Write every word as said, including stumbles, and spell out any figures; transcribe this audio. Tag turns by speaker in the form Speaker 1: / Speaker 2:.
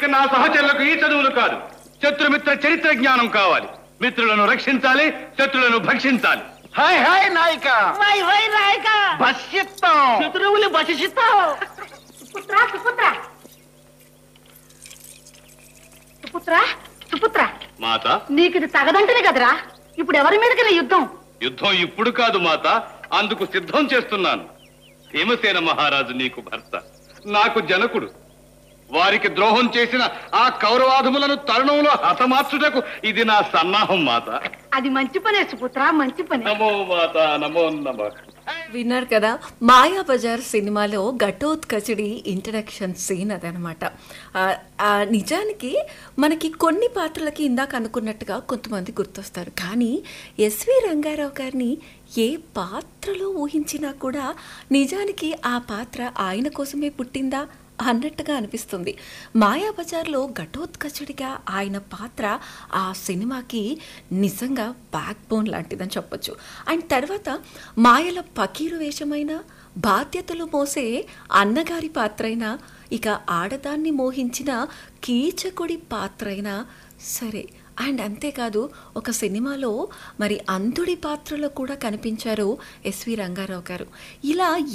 Speaker 1: ఇక నా సహచరులకు ఈ చదువులు కాదు, శత్రుమిత్ర చరిత్ర జ్ఞానం కావాలి. మిత్రులను రక్షించాలి, శత్రులను భక్షించాలి.
Speaker 2: Hi hi Nayaka,
Speaker 3: why why నాయక,
Speaker 2: భక్షిస్తాం,
Speaker 3: శత్రువులు భక్షిస్తాం. సుపుత్ర సుపుత్ర సుపుత్ర సుపుత్ర
Speaker 1: మాత,
Speaker 3: నీకు ఇది తగదంటనే కదరా. ఇప్పుడు ఎవరి మీదకి యుద్ధం?
Speaker 1: యుద్ధం ఇప్పుడు కాదు మాత, అందుకు సిద్ధం చేస్తున్నాను. భీమసేన మహారాజు నీకు భర్త, నాకు జనకుడు. వారికి ద్రోహం చేసిన ఆ కౌరవాధములను తరుణంలో హతమార్చుటకు ఇది నా సన్నాహం మాత.
Speaker 3: అది మంచి పనే సుపుత్ర, మంచి పని.
Speaker 1: నమో మాత, నమో నమః.
Speaker 4: విన్నారు కదా, మాయాబజార్ సినిమాలో ఘటోత్కచుడి ఇంట్రడక్షన్ సీన్ అదనమాట. నిజానికి మనకి కొన్ని పాత్రలకి ఇందాక అనుకున్నట్టుగా కొంతమంది గుర్తొస్తారు, కానీ ఎస్వి రంగారావు గారిని ఏ పాత్రలో ఊహించినా కూడా నిజానికి ఆ పాత్ర ఆయన కోసమే పుట్టిందా అన్నట్టుగా అనిపిస్తుంది. మాయాబజార్లో ఘటోత్కచుడిగా ఆయన పాత్ర ఆ సినిమాకి నిజంగా బ్యాక్ బోన్ లాంటిదని చెప్పొచ్చు. అండ్ తర్వాత మాయల పకీరు వేషమైన, బాధ్యతలు మోసే అన్నగారి పాత్ర అయినా, ఇక ఆడదాన్ని మోహించిన కీచకుడి పాత్ర అయినా సరే. అండ్ అంతేకాదు, ఒక సినిమాలో మరి అంధుడి పాత్రలో కూడా కనిపించారు ఎస్వి రంగారావు గారు. ఇలా